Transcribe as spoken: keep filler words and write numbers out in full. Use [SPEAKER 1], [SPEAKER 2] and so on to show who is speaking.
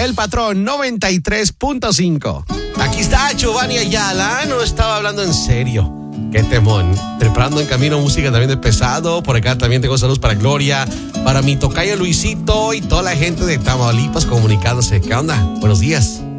[SPEAKER 1] El Patrón noventa y tres punto cinco. Aquí está Giovanni Ayala, no estaba hablando en serio. Qué temón. Preparando en camino música también de pesado. Por acá también tengo saludos para Gloria, para mi tocayo Luisito y toda la gente de Tamaulipas comunicándose. ¿Qué onda? Buenos días.